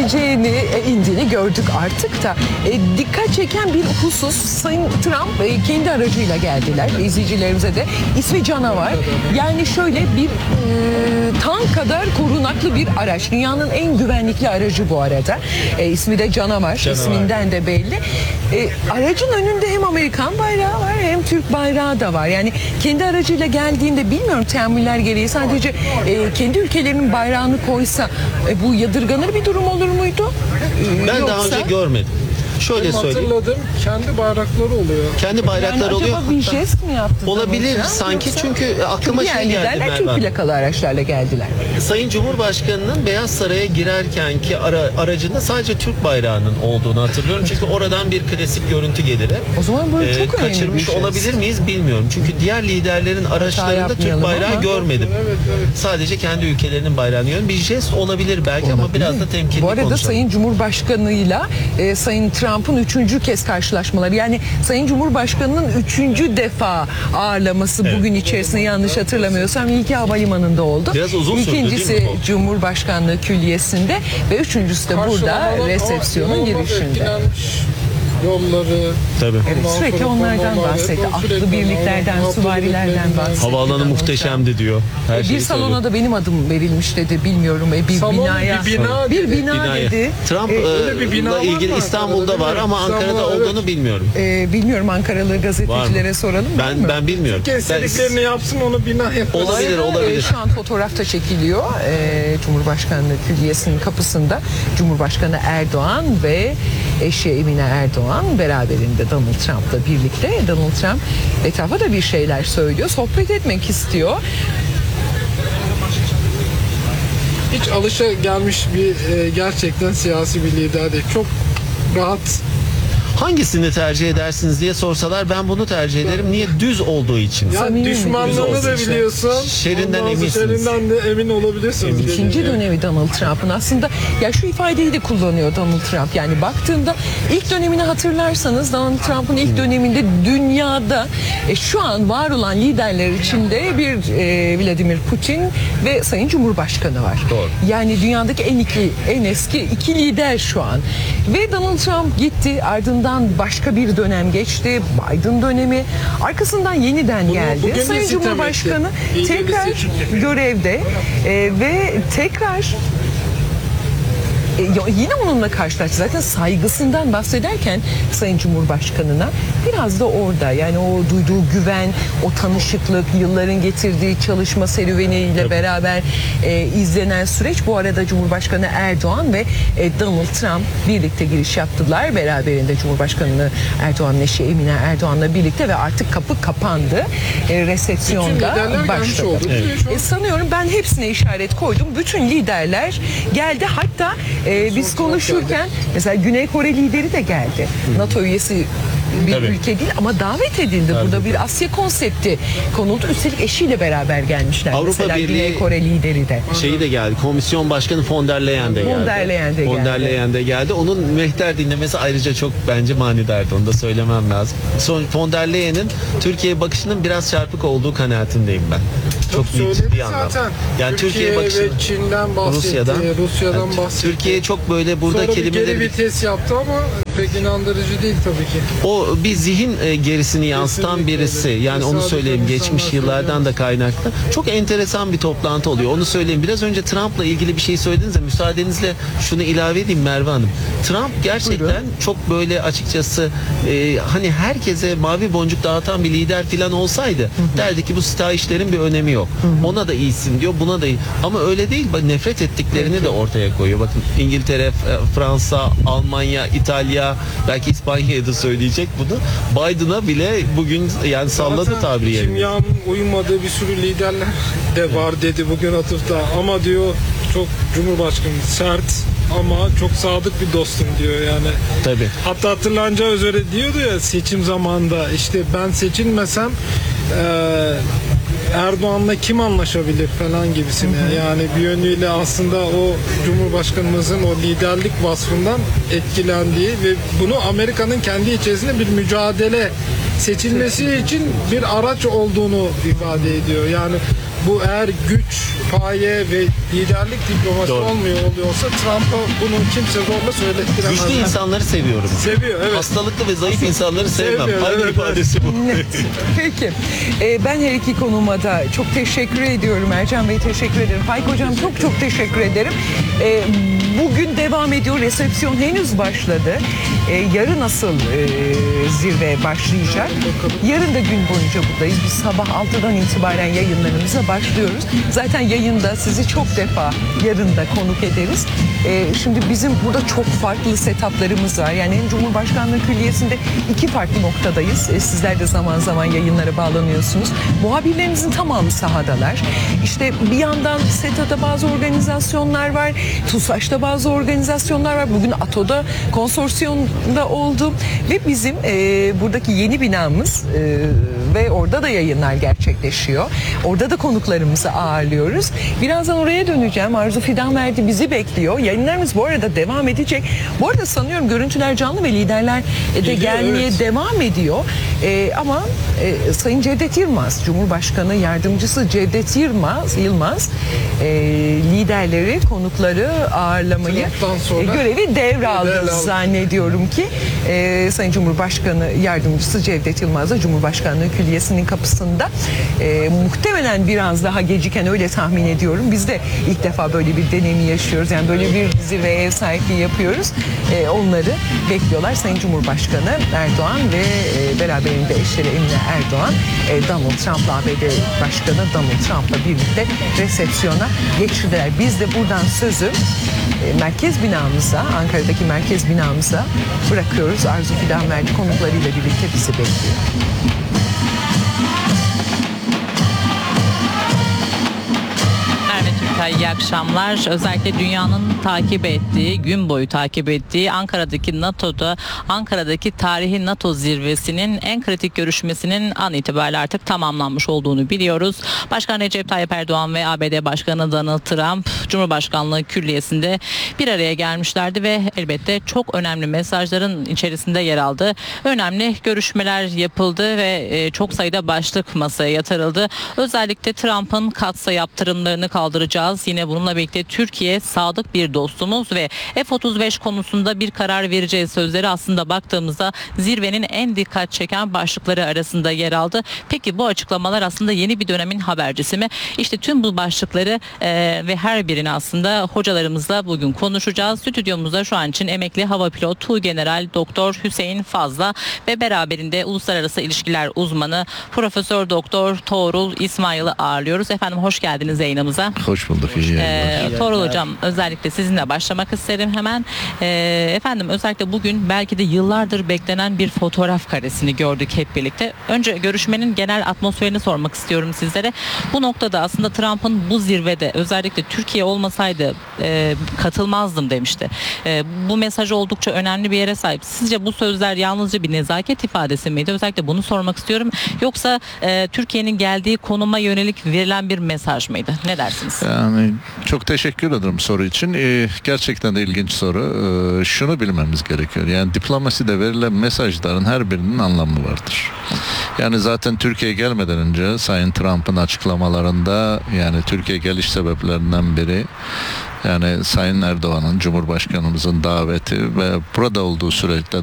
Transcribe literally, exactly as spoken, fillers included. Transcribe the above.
ineceğini, e, indiğini gördük artık da. E, dikkat çeken bir husus, Sayın Trump e, kendi aracıyla geldiler. İzleyicilerimize de ismi Canavar. Yani şöyle bir e, tank kadar korunaklı bir araç. Dünyanın en güvenlikli aracı bu arada. E, ismi de Canavar. Canavar. İsminden de belli. E, aracın önünde hem Amerikan bayrağı var hem Türk bayrağı da var. Yani kendi aracıyla geldiğinde bilmiyorum teamüller gereği sadece e, kendi ülkelerinin bayrağını koysa e, bu yadırganır bir durum olur muydu? E, Ben yoksa... daha önce görmedim. Şöyle Benim söyleyeyim. hatırladım, kendi bayrakları oluyor. Kendi bayrakları yani oluyor. acaba bir jest mi yaptı? Olabilir Trump? sanki Yoksa... çünkü aklıma Çünkü şey yani geldi liderler Türk Merve. plakalı araçlarla geldiler. Sayın Cumhurbaşkanı'nın Beyaz Saray'a girerkenki ara, aracında sadece Türk bayrağının olduğunu hatırlıyorum. Çünkü oradan bir klasik görüntü gelir. O zaman böyle Ee, çok önemli kaçırmış bir şey. olabilir miyiz bilmiyorum. Çünkü diğer liderlerin araçlarında Türk yapmayalım bayrağı ama. görmedim. Evet, evet. Sadece kendi ülkelerinin bayrağını görüyorum. Bir jest olabilir belki ama Olabilir. biraz da temkinli Bu arada konuşalım. Sayın Cumhurbaşkanı'yla e, Sayın Trump'ın üçüncü kez karşılaşmaları. Yani Sayın Cumhurbaşkanı'nın üçüncü defa ağırlaması Evet. bugün içerisinde yanlış hatırlamıyorsam ilki havalimanında oldu. Biraz uzun sürdü, İkincisi değil mi bu? Cumhurbaşkanlığı Külliyesi'nde ve üçüncüsü de burada Karşılamalar resepsiyonun ama inanılmaz girişinde. etkilenmiş. Yolları. Tabii. Evet, Ondan sürekli sonra onlardan konular, bahsetti. evet, Atlı sürekli birliklerden, onlardan, süvarilerden atlı bahsetti. Havaalanı Donald Trump. muhteşemdi diyor. Her E, şeyi bir salona söylüyor. da benim adım verilmiş dedi. Bilmiyorum. E, bir Salon, binaya. bir bina bir dedi. bina Binaya. dedi. Trump E, e, bir bina ile var ilgili mı İstanbul'da Ankara'da, var değil ama mi? Ankara'da İstanbul'da, olduğunu bilmiyorum. e, bilmiyorum Ankaralı gazetecilere soralım. Ben bilmiyorum. ben bilmiyorum. Kesinliklerini yapsın onu bina yapar. Olabilir, Bu arada, olabilir. e, Şu an fotoğrafta çekiliyor. E, Cumhurbaşkanlığı Külliyesi'nin kapısında Cumhurbaşkanı Erdoğan ve eşi Emine Erdoğan beraberinde Donald Trump'la birlikte. Donald Trump etrafa da bir şeyler söylüyor. Sohbet etmek istiyor. Hiç alışa gelmiş bir e, gerçekten siyasi bir lider değil. Çok rahat. Hangisini tercih edersiniz diye sorsalar ben bunu tercih ederim. Niye? Düz olduğu için. Yani Samimi düşmanlığını olsun da işte. biliyorsun. Şerinden Ondan sonra eminsiniz. Şerinden de emin olabilirsiniz. İkinci dönemi Donald Trump'ın aslında ya şu ifadeyi de kullanıyor Donald Trump. Yani baktığında ilk dönemini hatırlarsanız Donald Trump'ın ilk döneminde dünyada e, şu an var olan liderler içinde bir e, Vladimir Putin ve Sayın Cumhurbaşkanı var. Doğru. Yani dünyadaki en iki en eski iki lider şu an. Ve Donald Trump gitti, ardından başka bir dönem geçti. Biden dönemi. Arkasından yeniden geldi. bugün de Sayın sitem Cumhurbaşkanı etti. İlgili tekrar seçim. görevde e, ve tekrar E, ya yine onunla karşılaştı. Zaten saygısından bahsederken Sayın Cumhurbaşkanı'na biraz da orada yani o duyduğu güven, o tanışıklık, yılların getirdiği çalışma serüveniyle Tabii. beraber e, izlenen süreç. Bu arada Cumhurbaşkanı Erdoğan ve e, Donald Trump birlikte giriş yaptılar. Beraberinde Cumhurbaşkanı Erdoğan'ın eşi Emine Erdoğan'la birlikte ve artık kapı kapandı. E, resepsiyonda liderler gelmiş başladı. oldu. Evet. E, sanıyorum ben hepsine işaret koydum. Bütün liderler geldi. Hatta e, biz konuşurken mesela Güney Kore lideri de geldi. NATO üyesi bir Tabii. ülke değil ama davet edildi. Tabii. Burada bir Asya konsepti konuldu. Üstelik eşiyle beraber gelmişler. Avrupa mesela Birliği- Güney Kore lideri de. Şeyi de geldi. Komisyon Başkanı von der Leyen de geldi. Von der Leyen de Von der geldi. Leyen de geldi. Onun mehter dinlemesi ayrıca çok bence manidardı. Onu da söylemem lazım. Son von der Leyen'in Türkiye'ye bakışının biraz çarpık olduğu kanaatindeyim ben. Çok söyledi ciddi anlamda. zaten. Yani Türkiye, Türkiye bakışı ve Çin'den bahsetti. Rusya'dan, Rusya'dan yani bahsetti. Türkiye çok böyle burada Sonra bir geri kelimeleri vites yaptı ama pek inandırıcı değil tabii ki. o bir zihin e, gerisini yansıtan Kesinlikle birisi. öyle. Yani onu Tesadüfen söyleyeyim insanlar geçmiş yıllardan da kaynaklı. Çok enteresan bir toplantı oluyor. Onu söyleyeyim. Biraz önce Trump'la ilgili bir şey söylediniz de müsaadenizle şunu ilave edeyim Merve Hanım. Trump gerçekten Buyurun. çok böyle açıkçası e, hani herkese mavi boncuk dağıtan bir lider falan olsaydı hı hı. derdi ki bu sita işlerin bir önemi yok. Hı hı. Ona da iyisin diyor, buna da iyi. Ama öyle değil. Bak, nefret ettiklerini de ortaya koyuyor. Bakın İngiltere, Fransa, Almanya, İtalya, belki İspanya'ya da söyleyecek bunu. Biden'a bile bugün yani salladı Zaten tabiri yerine. kimyanın uymadığı bir sürü liderler de var dedi bugün atıfta. Ama diyor çok Cumhurbaşkanı sert ama çok sadık bir dostum diyor yani. Tabii. Hatta hatırlanacağı üzere diyordu ya seçim zamanında işte ben seçilmesem eee Erdoğan'la kim anlaşabilir falan gibisine. Yani bir yönüyle aslında o Cumhurbaşkanımızın o liderlik vasfından etkilendiği ve bunu Amerika'nın kendi içerisinde bir mücadele seçilmesi için bir araç olduğunu ifade ediyor. Yani bu eğer güç, paye ve liderlik diplomasi Doğru. olmuyor oluyorsa Trump'a bunu kimse zorla söylettiremez. Güçlü insanları seviyorum. Seviyor, evet. Hastalıklı ve zayıf insanları sevmem. Seviyor, Aynı evet, ifadesi bu. Net. Peki. Ee, ben her iki konuma da çok teşekkür ediyorum. Ercan Bey teşekkür ederim. Faik Hocam çok çok teşekkür ederim. Ee, bugün devam ediyor. Resepsiyon henüz başladı. Ee, yarın asıl e, zirve başlayacak. Yarın da gün boyunca buradayız. Biz sabah altıdan itibaren yayınlarımıza başlıyoruz. Zaten yayında sizi çok defa yarın da konuk ederiz. Ee, şimdi bizim burada çok farklı setuplarımız var. Yani hem Cumhurbaşkanlığı Külliyesi'nde iki farklı noktadayız. Ee, sizler de zaman zaman yayınlara bağlanıyorsunuz. Muhabirlerimizin tamamı sahadalar. İşte bir yandan SETA'da bazı organizasyonlar var. TUSAŞ'ta bazı organizasyonlar var. Bugün ATO'da konsorsiyonda oldu. Ve bizim e, buradaki yeni binamız e, ve orada da yayınlar gerçekleşiyor. Orada da konuklarımızı ağırlıyoruz. Birazdan oraya döneceğim. Arzu Fidanverdi bizi bekliyor. Yayınlarımız bu arada devam edecek. Bu arada sanıyorum görüntüler canlı ve liderler de Geliyor, gelmeye evet. devam ediyor. E, ama e, Sayın Cevdet Yılmaz, Cumhurbaşkanı Yardımcısı Cevdet Yılmaz, Yılmaz e, liderleri, konukları ağırlamayı Trump'tan sonra e, görevi devraldı devraldı. zannediyorum ki. E, Sayın Cumhurbaşkanı Yardımcısı Cevdet Yılmaz da Cumhurbaşkanlığı Külliyesi'nin kapısında. E, muhtemelen biraz daha geciken öyle tahmin ediyorum. Biz de ilk defa böyle bir deneyimi yaşıyoruz. Yani böyle bir zirveye ev sahipliği yapıyoruz. E, onları bekliyorlar. Sayın Cumhurbaşkanı Erdoğan ve e, beraberinde eşleri Emine Erdoğan, e, Donald Trump'la A B D Başkanı Donald Trump'la birlikte resepsiyona geçtiler. Biz de buradan sözü e, merkez binamıza, Ankara'daki merkez binamıza bırakıyoruz. Arzu Fidanverdi konuklarıyla birlikte bizi bekliyor. İyi akşamlar. Özellikle dünyanın takip ettiği, gün boyu takip ettiği Ankara'daki NATO'da, Ankara'daki tarihi NATO zirvesinin en kritik görüşmesinin an itibariyle artık tamamlanmış olduğunu biliyoruz. Başkan Recep Tayyip Erdoğan ve A B D Başkanı Donald Trump Cumhurbaşkanlığı Külliyesi'nde bir araya gelmişlerdi ve elbette çok önemli mesajların içerisinde yer aldı. Önemli görüşmeler yapıldı ve çok sayıda başlık masaya yatırıldı. Özellikle Trump'ın katsayı yaptırımlarını kaldıracağız. Yine bununla birlikte Türkiye sadık bir dostumuz ve F otuz beş konusunda bir karar vereceğiz sözleri aslında baktığımızda zirvenin en dikkat çeken başlıkları arasında yer aldı. Peki bu açıklamalar aslında yeni bir dönemin habercisi mi? İşte tüm bu başlıkları e, ve her birini aslında hocalarımızla bugün konuşacağız. Stüdyomuzda şu an için emekli hava pilotu Tuğgeneral Doktor Hüseyin Fazla ve beraberinde uluslararası ilişkiler uzmanı Profesör Doktor Tuğrul İsmail'i ağırlıyoruz. Efendim hoş geldiniz yayınımıza. Hoş bulduk. İyi Ee, Tuğrul Hocam özellikle sizinle başlamak isterim hemen. Ee, efendim özellikle bugün belki de yıllardır beklenen bir fotoğraf karesini gördük hep birlikte. Önce görüşmenin genel atmosferini sormak istiyorum sizlere. Bu noktada aslında Trump'ın bu zirvede özellikle Türkiye olmasaydı e, katılmazdım demişti. E, bu mesaj oldukça önemli bir yere sahip. Sizce bu sözler yalnızca bir nezaket ifadesi miydi? Özellikle bunu sormak istiyorum. Yoksa e, Türkiye'nin geldiği konuma yönelik verilen bir mesaj mıydı? Ne dersiniz? Yani çok teşekkür ederim soru için. Ee, gerçekten de ilginç soru. Ee, şunu bilmemiz gerekiyor. Yani diplomaside verilen mesajların her birinin anlamı vardır. Yani zaten Türkiye gelmeden önce Sayın Trump'ın açıklamalarında yani Türkiye geliş sebeplerinden biri yani Sayın Erdoğan'ın, Cumhurbaşkanımızın daveti ve burada olduğu süreçte